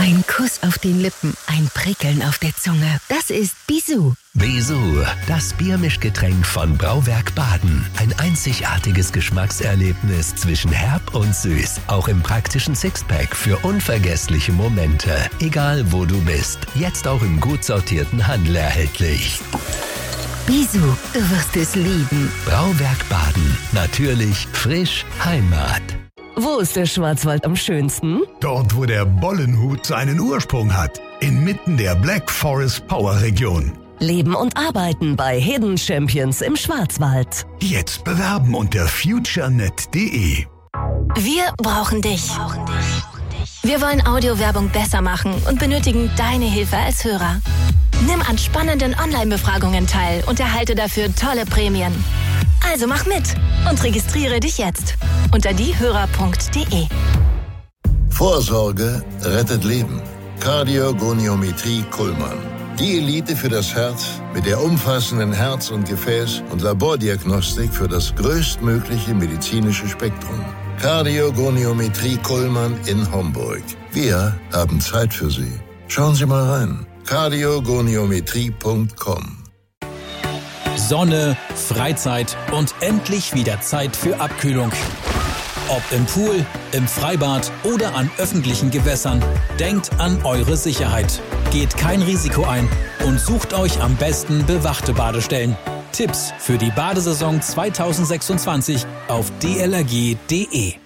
Ein Kuss auf den Lippen, ein Prickeln auf der Zunge. Das ist Bisou. Bisou, das Biermischgetränk von Brauwerk Baden. Ein einzigartiges Geschmackserlebnis zwischen herb und süß. Auch im praktischen Sixpack für unvergessliche Momente. Egal wo du bist, jetzt auch im gut sortierten Handel erhältlich. Bisou, du wirst es lieben. Brauwerk Baden. Natürlich, frisch, Heimat. Wo ist der Schwarzwald am schönsten? Dort, wo der Bollenhut seinen Ursprung hat. Inmitten der Black Forest Power Region. Leben und arbeiten bei Hidden Champions im Schwarzwald. Jetzt bewerben unter futurenet.de. Wir brauchen dich. Wir wollen Audiowerbung besser machen und benötigen deine Hilfe als Hörer. Nimm an spannenden Online-Befragungen teil und erhalte dafür tolle Prämien. Also mach mit und registriere dich jetzt unter diehörer.de. Vorsorge rettet Leben. Kardiogoniometrie Kuhlmann. Die Elite für das Herz mit der umfassenden Herz- und Gefäß- und Labordiagnostik für das größtmögliche medizinische Spektrum. Kardiogoniometrie Kuhlmann in Homburg. Wir haben Zeit für Sie. Schauen Sie mal rein. kardiogoniometrie.com. Sonne, Freizeit und endlich wieder Zeit für Abkühlung. Ob im Pool, im Freibad oder an öffentlichen Gewässern, denkt an eure Sicherheit. Geht kein Risiko ein und sucht euch am besten bewachte Badestellen. Tipps für die Badesaison 2026 auf dlrg.de.